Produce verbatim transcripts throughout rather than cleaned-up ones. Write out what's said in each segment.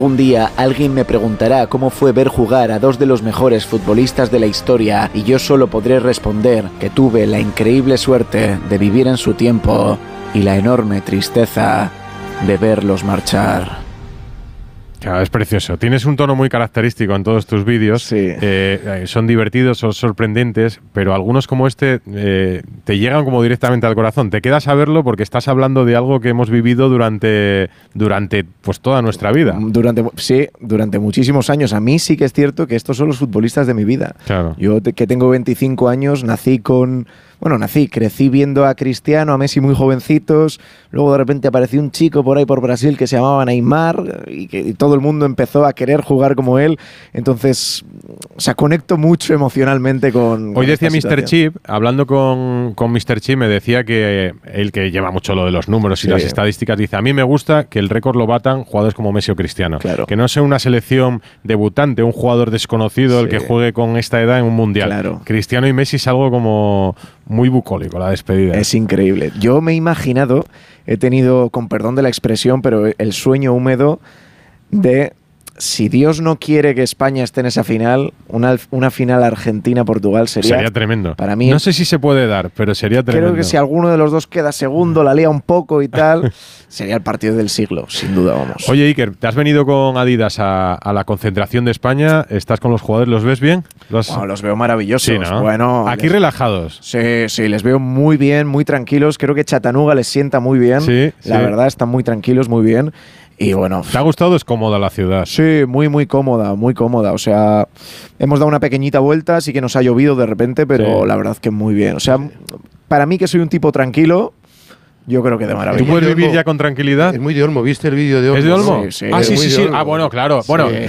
Un día alguien me preguntará cómo fue ver jugar a dos de los mejores futbolistas de la historia y yo solo podré responder que tuve la increíble suerte de vivir en su tiempo y la enorme tristeza de verlos marchar. Claro, es precioso. Tienes un tono muy característico en todos tus vídeos. Sí. Eh, son divertidos, son sorprendentes, pero algunos como este eh, te llegan como directamente al corazón. Te quedas a verlo porque estás hablando de algo que hemos vivido durante, durante pues toda nuestra vida. Durante, sí, durante muchísimos años. A mí sí que es cierto que estos son los futbolistas de mi vida. Claro. Yo te, que tengo veinticinco años, nací con... Bueno, nací, crecí viendo a Cristiano, a Messi muy jovencitos, luego de repente apareció un chico por ahí por Brasil que se llamaba Neymar y que y todo el mundo empezó a querer jugar como él, entonces, o sea, conecto mucho emocionalmente con... Hoy con decía esta míster situación. Chip, hablando con, con míster Chip, me decía que él que lleva mucho lo de los números y Sí. las estadísticas, dice, a mí me gusta que el récord lo batan jugadores como Messi o Cristiano, Claro. que no sea una selección debutante, un jugador desconocido el Sí. que juegue con esta edad en un mundial. Claro. Cristiano y Messi es algo como muy bucólico, la despedida. Es increíble. Yo me he imaginado, he tenido, con perdón de la expresión, pero el sueño húmedo de, si Dios no quiere que España esté en esa final, una, una final Argentina-Portugal sería... Sería tremendo. Para mí, no sé si se puede dar, pero sería tremendo. creo que si alguno de los dos queda segundo, la lía un poco y tal, sería el partido del siglo, sin duda, vamos. Oye, Iker, ¿te has venido con Adidas a, a la concentración de España? ¿Estás con los jugadores? ¿Los ves bien? ¿Los, Wow, los veo maravillosos. Sí, ¿no? Bueno, aquí les- relajados. Sí, sí, les veo muy bien, muy tranquilos. Creo que Chattanooga les sienta muy bien. Sí, la sí. verdad, están muy tranquilos, muy bien. Y bueno, ¿Te ha gustado? Es cómoda la ciudad. sí, muy, muy cómoda, muy cómoda. O sea, hemos dado una pequeñita vuelta, sí que nos ha llovido de repente, pero Sí. la verdad que muy bien. O sea, para mí que soy un tipo tranquilo, yo creo que de ¿Tú maravilla. puedes de vivir Olmo. ya con tranquilidad? Es muy de Olmo, ¿viste el vídeo de Olmo? ¿Es de Olmo? Sí, sí. ah, Es sí, muy sí, de sí. Olmo. Ah, bueno, claro. Bueno, Sí.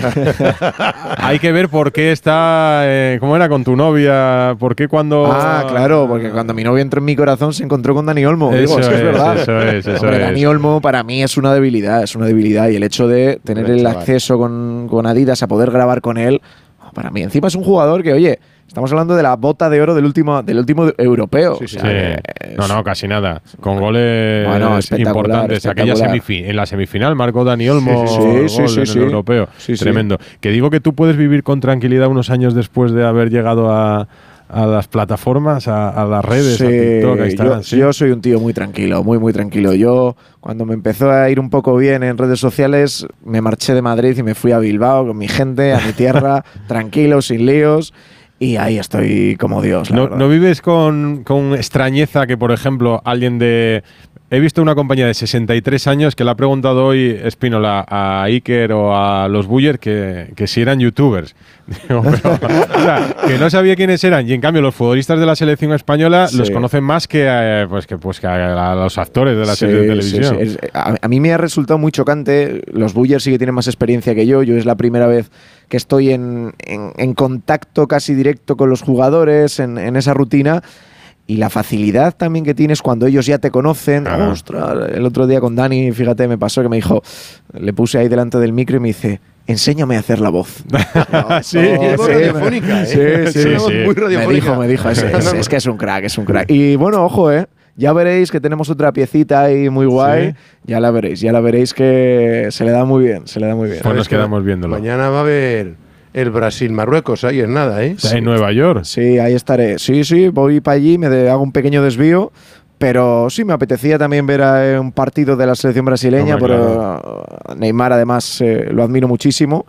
hay que ver por qué está... Eh, ¿Cómo era con tu novia? ¿Por qué cuando...? Ah, claro, porque cuando mi novia entró en mi corazón se encontró con Dani Olmo. Digo, Eso es que es es, verdad. eso es, eso Hombre, es. Dani Olmo para mí es una debilidad, es una debilidad. Y el hecho de tener Hombre, el chaval. acceso con, con Adidas a poder grabar con él, para mí encima es un jugador que, oye, estamos hablando de la bota de oro del último, del último europeo. Sí, sí. O sea, Sí. que No, es- no, casi nada. Con goles Bueno, espectacular, importantes. Aquella espectacular. semifi- en la semifinal marcó Dani Olmo Sí, sí, gol sí, sí, en sí. el europeo. Sí, sí. Tremendo. Que digo que tú puedes vivir con tranquilidad unos años después de haber llegado a, a las plataformas, a, a las redes, Sí, a TikTok, a Instagram. yo, ¿sí? yo soy un tío muy tranquilo, muy, muy tranquilo. Yo, cuando me empezó a ir un poco bien en redes sociales, me marché de Madrid y me fui a Bilbao con mi gente, a mi tierra, tranquilo, sin líos. Y ahí estoy como Dios, la ¿No, verdad. ¿No vives con, con extrañeza que, por ejemplo, alguien de... He visto una compañía de sesenta y tres años que le ha preguntado hoy Espínola a Iker o a los Buller que, que si eran youtubers. Digo, pero, o sea, que no sabía quiénes eran. Y en cambio, los futbolistas de la selección española Sí. los conocen más que, eh, pues, que, pues, que a, a los actores de la Sí, serie de sí, televisión. sí. Es- a, a mí me ha resultado muy chocante. Los Bullers sí que tienen más experiencia que yo. Yo es la primera vez que estoy en, en- en contacto casi directo con los jugadores, en, en esa rutina. Y la facilidad también que tienes cuando ellos ya te conocen. Claro. Ostras, el otro día con Dani, fíjate, me pasó que me dijo, le puse ahí delante del micro y me dice, enséñame a hacer la voz. Sí, Y es voz sí, radiofónica, ¿eh? sí, Es sí, una voz sí. muy Me radiofónica. dijo, me dijo, es, es- es que es un crack, es un crack. Y bueno, ojo, eh, ya veréis que tenemos otra piecita ahí muy guay. Sí. Ya la veréis, ya la veréis que se le da muy bien, se le da muy bien. Pues nos Sabes que quedamos viéndolo. Mañana va a haber el Brasil-Marruecos, ahí es nada, ¿eh? Está en Nueva York. Sí, ahí estaré. Sí, sí, voy para allí, me de- hago un pequeño desvío. Pero sí, me apetecía también ver a, eh, un partido de la selección brasileña, Hombre, pero Neymar además eh, lo admiro muchísimo.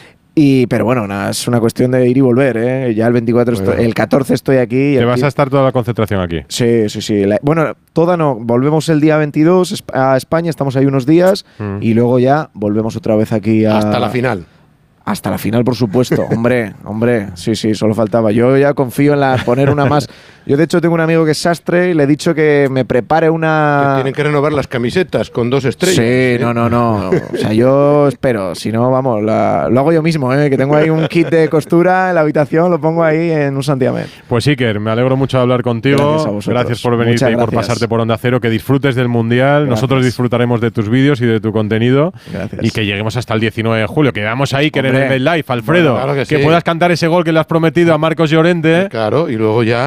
Y, pero bueno, nada, es una cuestión de ir y volver, ¿eh? Ya el veinticuatro, Bueno. estoy- el catorce estoy aquí. y Te el vas qui- a estar toda la concentración aquí. Sí, sí, sí. La- bueno, toda no. Volvemos el día veintidós esp- a España, estamos ahí unos días Mm. y luego ya volvemos otra vez aquí a... Hasta la final. Hasta la final, por supuesto. Hombre, hombre, sí, sí, solo faltaba. Yo ya confío en la poner una más. Yo, de hecho, tengo un amigo que es sastre y le he dicho que me prepare Que una... tienen que renovar las camisetas con dos estrellas. Sí, ¿eh? no, no, no. O sea, yo espero. Si no, vamos, la- lo hago yo mismo, ¿eh? Que tengo ahí un kit de costura en la habitación, lo pongo ahí en un santiamén. Pues Iker, me alegro mucho de hablar contigo. Gracias a vosotros. Gracias por venirte Muchas y por gracias. pasarte por Onda Cero. Que disfrutes del Mundial. Gracias. Nosotros disfrutaremos de tus vídeos y de tu contenido. Gracias. Y que lleguemos hasta el diecinueve de julio. Que veamos a Iker en Hombre. el live, Alfredo. Bueno, claro que que sí. puedas cantar ese gol que le has prometido a Marcos Llorente. Claro, y luego ya a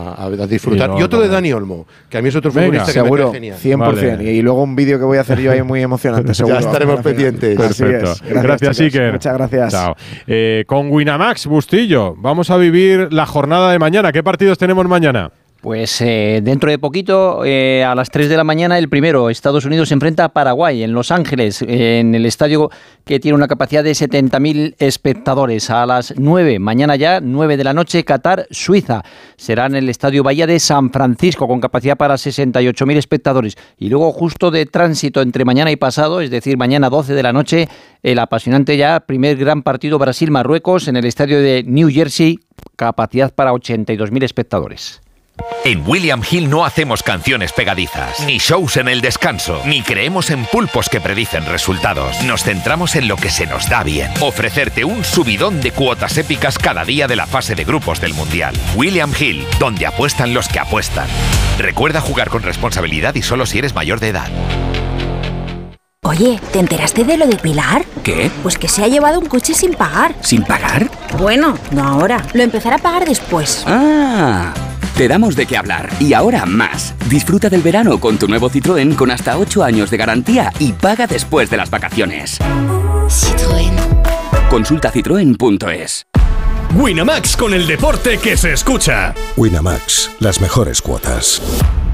a, a disfrutar. Sí, no, y otro no, de no. Dani Olmo, que a mí es otro Venga, futbolista que seguro, me cae genial. cien por ciento. Vale. Y luego un vídeo que voy a hacer yo ahí muy emocionante, seguro. Ya estaremos pendientes. Así Perfecto. es. Gracias, Gracias, chicos. Iker. Muchas gracias. Chao. Eh, con Winamax, Bustillo, vamos a vivir la jornada de mañana. ¿Qué partidos tenemos mañana? Pues eh, dentro de poquito, eh, a las tres de la mañana, el primero, Estados Unidos se enfrenta a Paraguay en Los Ángeles, eh, en el estadio que tiene una capacidad de setenta mil espectadores. A las nueve, mañana ya, nueve de la noche, Qatar, Suiza. Será en el estadio Bahía de San Francisco, con capacidad para sesenta y ocho mil espectadores. Y luego, justo de tránsito entre mañana y pasado, es decir, mañana doce de la noche, el apasionante ya primer gran partido Brasil-Marruecos en el estadio de New Jersey, capacidad para ochenta y dos mil espectadores. En William Hill no hacemos canciones pegadizas, ni shows en el descanso, ni creemos en pulpos que predicen resultados. Nos centramos en lo que se nos da bien. Ofrecerte un subidón de cuotas épicas cada día de la fase de grupos del Mundial. William Hill, donde apuestan los que apuestan. Recuerda jugar con responsabilidad y solo si eres mayor de edad. Oye, ¿te enteraste de lo de Pilar? ¿Qué? Pues que se ha llevado un coche sin pagar. ¿Sin pagar? Bueno, no ahora. Lo empezará a pagar después. Ah, te damos de qué hablar. Y ahora más. Disfruta del verano con tu nuevo Citroën con hasta ocho años de garantía y paga después de las vacaciones. Citroën. Consulta citroen punto es. Winamax, con el deporte que se escucha. Winamax, las mejores cuotas.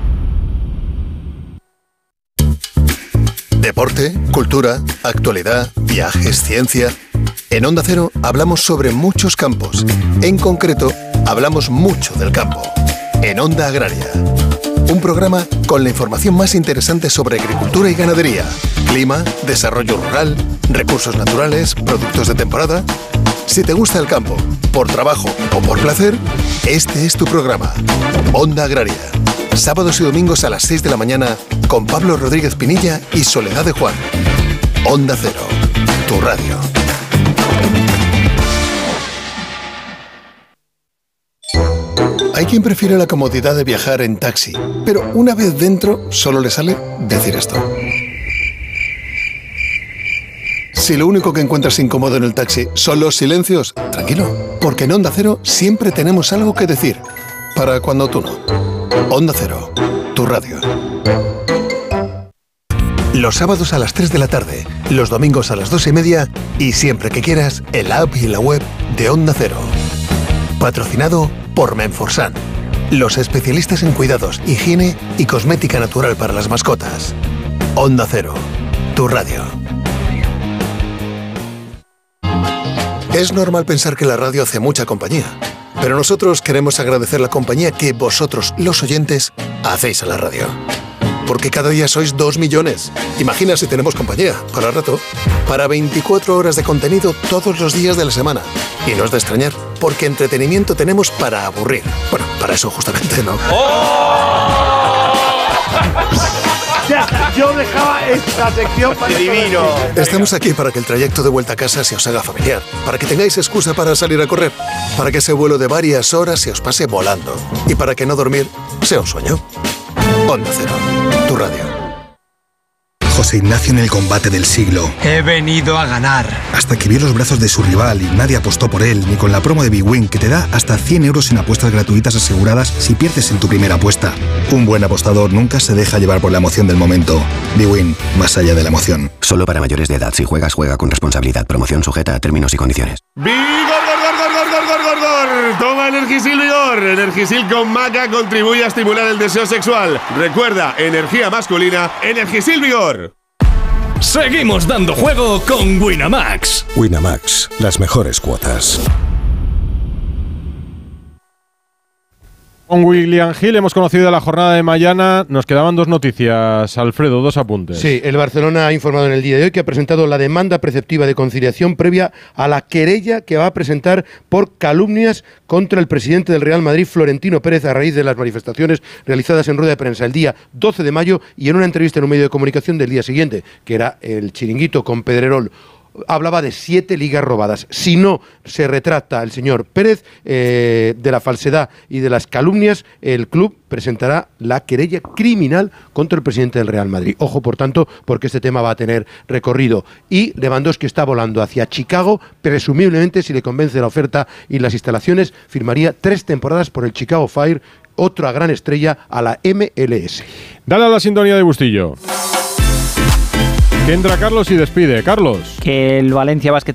Deporte, cultura, actualidad, viajes, ciencia. En Onda Cero hablamos sobre muchos campos. En concreto, hablamos mucho del campo. En Onda Agraria. Un programa con la información más interesante sobre agricultura y ganadería, clima, desarrollo rural, recursos naturales, productos de temporada. Si te gusta el campo, por trabajo o por placer, este es tu programa. Onda Agraria. Sábados y domingos a las seis de la mañana con Pablo Rodríguez Pinilla y Soledad de Juan. Onda Cero, tu radio. Hay quien prefiere la comodidad de viajar en taxi, pero una vez dentro solo le sale decir esto. Si lo único que encuentras incómodo en el taxi son los silencios, tranquilo, porque en Onda Cero siempre tenemos algo que decir, para cuando tú no. Onda Cero, tu radio. Los sábados a las tres de la tarde, los domingos a las dos y media y siempre que quieras, en la app y en la web de Onda Cero. Patrocinado por Menforsan, los especialistas en cuidados, higiene y cosmética natural para las mascotas. Onda Cero, tu radio. Es normal pensar que la radio hace mucha compañía, pero nosotros queremos agradecer la compañía que vosotros, los oyentes, hacéis a la radio. Porque cada día sois dos millones. Imagina si tenemos compañía, para rato, para veinticuatro horas de contenido todos los días de la semana. Y no es de extrañar, porque entretenimiento tenemos para aburrir. Bueno, para eso justamente, ¿no? Ya, yo dejaba esta sección para divino. Estamos aquí para que el trayecto de vuelta a casa se os haga familiar, para que tengáis excusa para salir a correr, para que ese vuelo de varias horas se os pase volando y para que no dormir sea un sueño. Onda Cero, tu radio. José Ignacio en el combate del siglo. He venido a ganar. Hasta que vio los brazos de su rival y nadie apostó por él, ni con la promo de BWin, que te da hasta cien euros en apuestas gratuitas aseguradas si pierdes en tu primera apuesta. Un buen apostador nunca se deja llevar por la emoción del momento. BWin, más allá de la emoción. Solo para mayores de edad. Si juegas, juega con responsabilidad. Promoción sujeta a términos y condiciones. ¡Vigor, gor, gor, gor, gor, gor, gor, gor! Toma Energisil Vigor. Energisil con maca contribuye a estimular el deseo sexual. Recuerda, energía masculina, Energisil Vigor. Seguimos dando juego con Winamax. Winamax, las mejores cuotas. Con William Hill hemos conocido la jornada de mañana. Nos quedaban dos noticias, Alfredo, dos apuntes. Sí, el Barcelona ha informado en el día de hoy que ha presentado la demanda preceptiva de conciliación previa a la querella que va a presentar por calumnias contra el presidente del Real Madrid, Florentino Pérez, a raíz de las manifestaciones realizadas en rueda de prensa el día doce de mayo y en una entrevista en un medio de comunicación del día siguiente, que era el Chiringuito con Pedrerol. hablaba de siete ligas robadas. Si no se retracta el señor Pérez eh, de la falsedad y de las calumnias, el club presentará la querella criminal contra el presidente del Real Madrid. Ojo, por tanto, porque este tema va a tener recorrido. Y Lewandowski está volando hacia Chicago, presumiblemente, si le convence la oferta y las instalaciones, firmaría tres temporadas por el Chicago Fire, otra gran estrella a la M L S. Dale a la sintonía de Bustillo. Que entra Carlos y despide. Carlos. Que el Valencia Basket